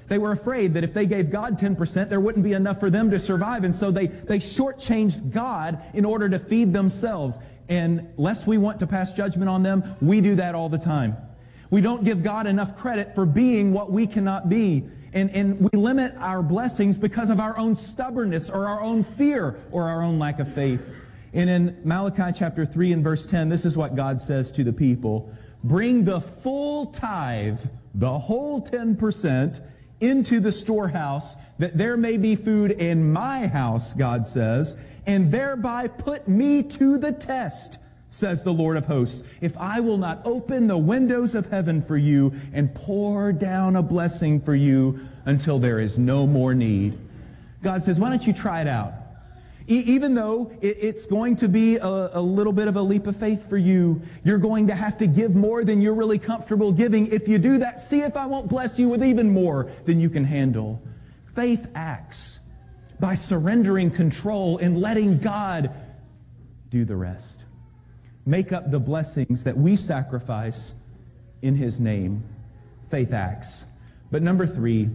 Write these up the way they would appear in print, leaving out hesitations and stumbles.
They were afraid that if they gave God 10%, there wouldn't be enough for them to survive. And so they shortchanged God in order to feed themselves. And lest we want to pass judgment on them, we do that all the time. We don't give God enough credit for being what we cannot be. And we limit our blessings because of our own stubbornness or our own fear or our own lack of faith. And in Malachi chapter 3 and verse 10, this is what God says to the people. Bring the full tithe, the whole 10%, into the storehouse, that there may be food in my house, God says, and thereby put me to the test, says the Lord of hosts, if I will not open the windows of heaven for you and pour down a blessing for you until there is no more need. God says, why don't you try it out? Even though it's going to be a little bit of a leap of faith for you, you're going to have to give more than you're really comfortable giving. If you do that, see if I won't bless you with even more than you can handle. Faith acts by surrendering control and letting God do the rest. Make up the blessings that we sacrifice in His name. Faith acts. But number 3,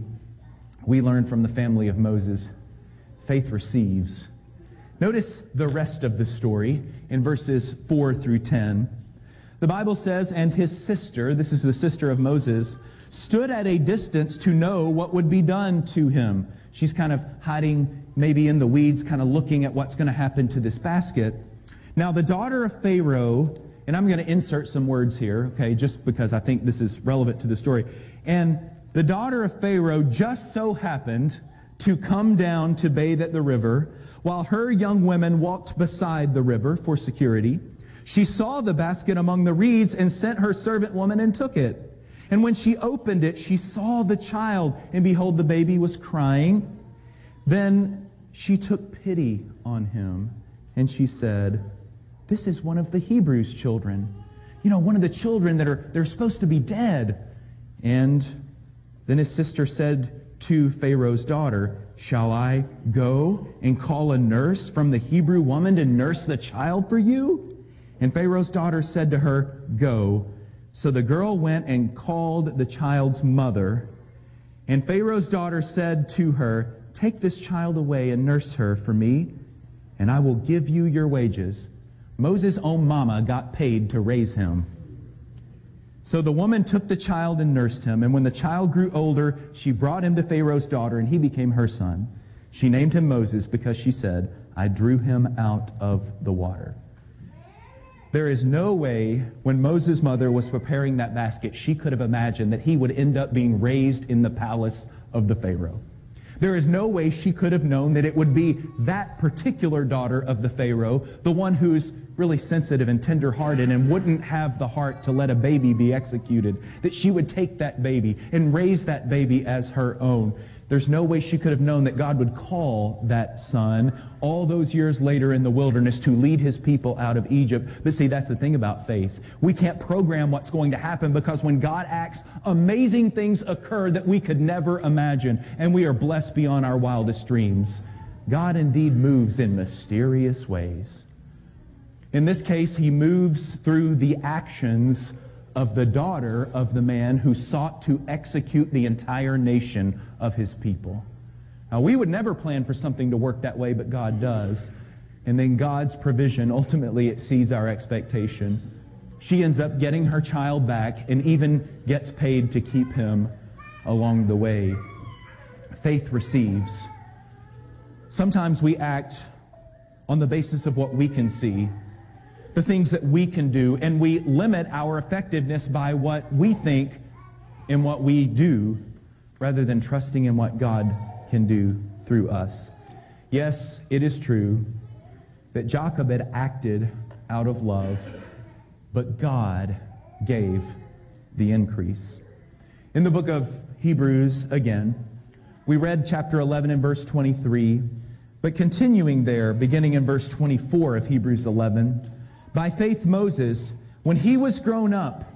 we learn from the family of Moses, faith receives. Notice the rest of the story in verses 4 through 10. The Bible says, and his sister, this is the sister of Moses, stood at a distance to know what would be done to him. She's kind of hiding maybe in the weeds, kind of looking at what's going to happen to this basket. Now the daughter of Pharaoh, and I'm going to insert some words here, okay, just because I think this is relevant to the story. And the daughter of Pharaoh just so happened to come down to bathe at the river, while her young women walked beside the river for security. She saw the basket among the reeds and sent her servant woman and took it. And when she opened it, she saw the child, and behold, the baby was crying. Then she took pity on him, and she said, this is one of the Hebrews' children. You know, one of the children they're supposed to be dead. And then his sister said to Pharaoh's daughter, shall I go and call a nurse from the Hebrew woman to nurse the child for you? And Pharaoh's daughter said to her, go. So the girl went and called the child's mother. And Pharaoh's daughter said to her, take this child away and nurse her for me, and I will give you your wages. Moses' own mama got paid to raise him. So the woman took the child and nursed him, and when the child grew older, she brought him to Pharaoh's daughter, and he became her son. She named him Moses because she said, I drew him out of the water. There is no way when Moses' mother was preparing that basket, she could have imagined that he would end up being raised in the palace of the Pharaoh. There is no way she could have known that it would be that particular daughter of the Pharaoh, the one who's really sensitive and tender-hearted and wouldn't have the heart to let a baby be executed, that she would take that baby and raise that baby as her own. There's no way she could have known that God would call that son all those years later in the wilderness to lead His people out of Egypt. But see, that's the thing about faith. We can't program what's going to happen, because when God acts, amazing things occur that we could never imagine, and we are blessed beyond our wildest dreams. God indeed moves in mysterious ways. In this case, He moves through the actions of the daughter of the man who sought to execute the entire nation of his people. Now, we would never plan for something to work that way, but God does. And then God's provision ultimately exceeds our expectation. She ends up getting her child back and even gets paid to keep him along the way. Faith receives. Sometimes we act on the basis of what we can see, the things that we can do, and we limit our effectiveness by what we think and what we do, rather than trusting in what God can do through us. Yes, it is true that Jochebed acted out of love, but God gave the increase. In the book of Hebrews, again, we read chapter 11 and verse 23, but continuing there, beginning in verse 24 of Hebrews 11, by faith Moses, when he was grown up,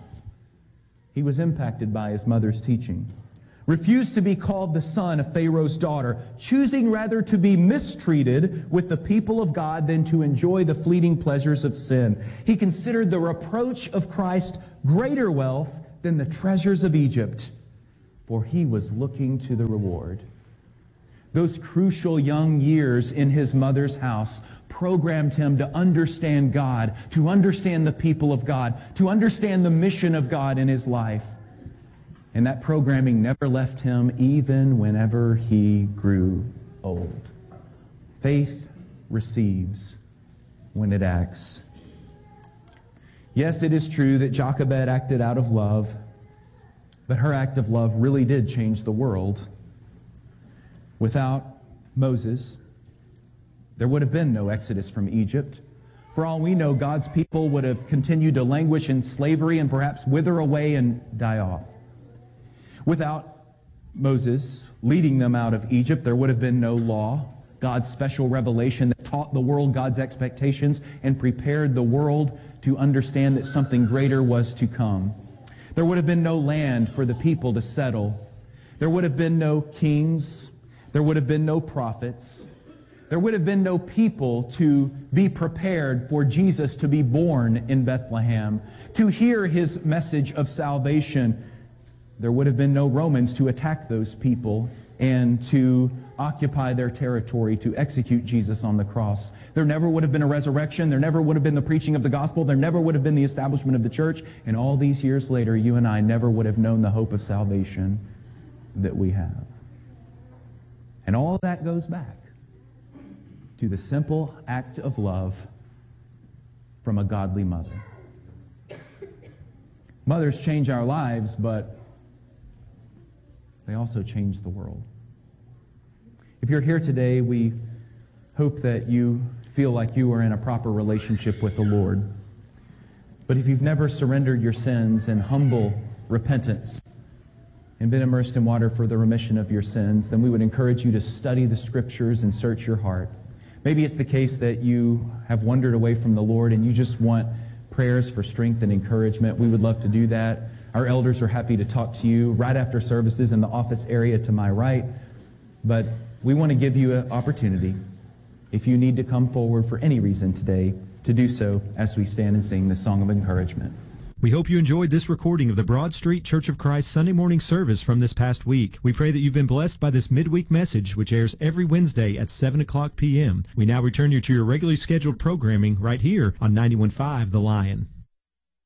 he was impacted by his mother's teaching, refused to be called the son of Pharaoh's daughter, choosing rather to be mistreated with the people of God than to enjoy the fleeting pleasures of sin. He considered the reproach of Christ greater wealth than the treasures of Egypt, for he was looking to the reward. Those crucial young years in his mother's house programmed him to understand God, to understand the people of God, to understand the mission of God in his life. And that programming never left him even whenever he grew old. Faith receives when it acts. Yes, it is true that Jochebed acted out of love, but her act of love really did change the world. Without Moses, there would have been no exodus from Egypt. For all we know, God's people would have continued to languish in slavery and perhaps wither away and die off. Without Moses leading them out of Egypt, there would have been no law, God's special revelation that taught the world God's expectations and prepared the world to understand that something greater was to come. There would have been no land for the people to settle. There would have been no kings. There would have been no prophets. There would have been no people to be prepared for Jesus to be born in Bethlehem, to hear his message of salvation. There would have been no Romans to attack those people and to occupy their territory, to execute Jesus on the cross. There never would have been a resurrection. There never would have been the preaching of the gospel. There never would have been the establishment of the church. And all these years later, you and I never would have known the hope of salvation that we have. And all that goes back to the simple act of love from a godly mother. Mothers change our lives, but they also change the world. If you're here today, we hope that you feel like you are in a proper relationship with the Lord. But if you've never surrendered your sins in humble repentance and been immersed in water for the remission of your sins, then we would encourage you to study the Scriptures and search your heart. Maybe it's the case that you have wandered away from the Lord and you just want prayers for strength and encouragement. We would love to do that. Our elders are happy to talk to you right after services in the office area to my right. But we want to give you an opportunity, if you need to come forward for any reason today, to do so as we stand and sing this song of encouragement. We hope you enjoyed this recording of the Broad Street Church of Christ Sunday morning service from this past week. We pray that you've been blessed by this midweek message, which airs every Wednesday at 7 o'clock p.m. We now return you to your regularly scheduled programming right here on 91.5 The Lion.